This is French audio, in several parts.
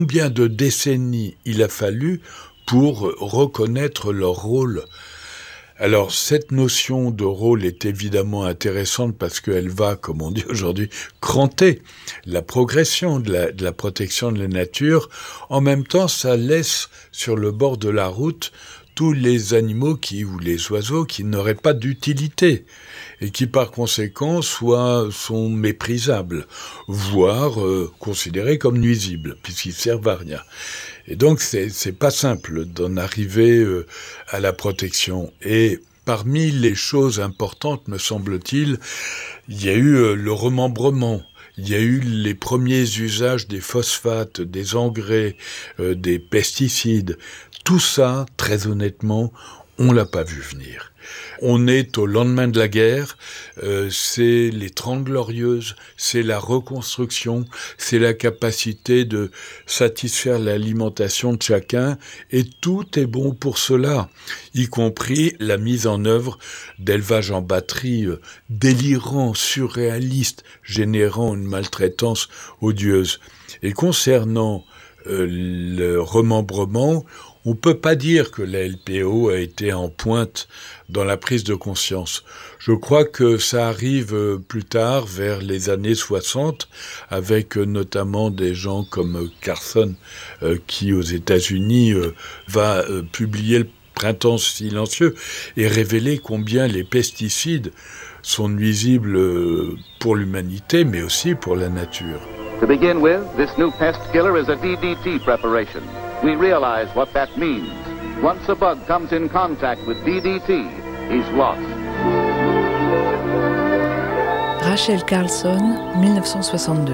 Combien de décennies il a fallu pour reconnaître leur rôle? Alors, cette notion de rôle est évidemment intéressante parce qu'elle va, comme on dit aujourd'hui, cranter la progression de la protection de la nature. En même temps, ça laisse sur le bord de la route tous les animaux ou les oiseaux qui n'auraient pas d'utilité et qui, par conséquent, sont méprisables, voire considérés comme nuisibles, puisqu'ils servent à rien. Et donc, c'est pas simple d'en arriver à la protection. Et parmi les choses importantes, me semble-t-il, il y a eu le remembrement. Il y a eu les premiers usages des phosphates, des engrais, des pesticides. Tout ça, très honnêtement, on l'a pas vu venir. On est au lendemain de la guerre, c'est les 30 Glorieuses, c'est la reconstruction, c'est la capacité de satisfaire l'alimentation de chacun, et tout est bon pour cela, y compris la mise en œuvre d'élevage en batterie délirant, surréaliste, générant une maltraitance odieuse. Et concernant le remembrement, on peut pas dire que la LPO a été en pointe dans la prise de conscience. Je crois que ça arrive plus tard, vers les années 60, avec notamment des gens comme Carson, qui aux États-Unis va publier le Printemps silencieux et révéler combien les pesticides sont nuisibles pour l'humanité, mais aussi pour la nature. To begin with, this new pest killer is a DDT preparation. We realize what that means. Once a bug comes in contact with DDT, he's lost. Rachel Carlson, 1962.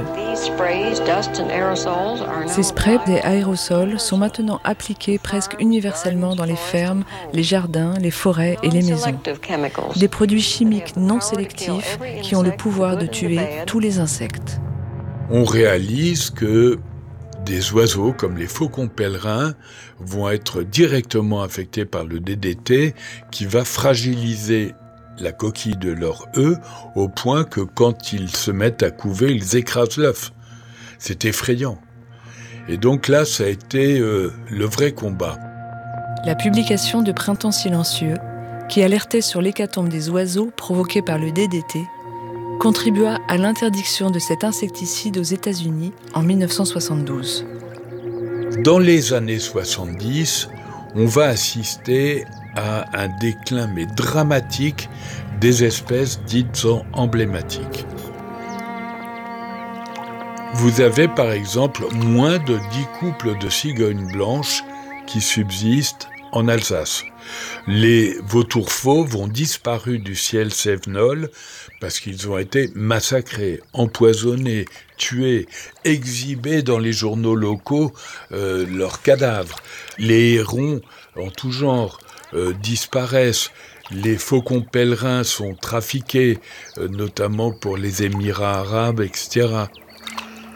Ces sprays et aérosols sont maintenant appliqués presque universellement dans les fermes, les jardins, les forêts et les maisons. Des produits chimiques non sélectifs qui ont le pouvoir de tuer tous les insectes. On réalise que des oiseaux comme les faucons pèlerins vont être directement affectés par le DDT qui va fragiliser la coquille de leur œuf au point que quand ils se mettent à couver, ils écrasent l'œuf. C'est effrayant. Et donc là, ça a été le vrai combat. La publication de Printemps silencieux, qui alertait sur l'hécatombe des oiseaux provoquée par le DDT, contribua à l'interdiction de cet insecticide aux États-Unis en 1972. Dans les années 70, on va assister à un déclin mais dramatique des espèces dites emblématiques. Vous avez par exemple moins de 10 couples de cigognes blanches qui subsistent en Alsace. Les vautours fauves ont disparu du ciel cévenol parce qu'ils ont été massacrés, empoisonnés, tués, exhibés dans les journaux locaux leurs cadavres. Les hérons en tout genre disparaissent. Les faucons pèlerins sont trafiqués, notamment pour les Émirats arabes, etc.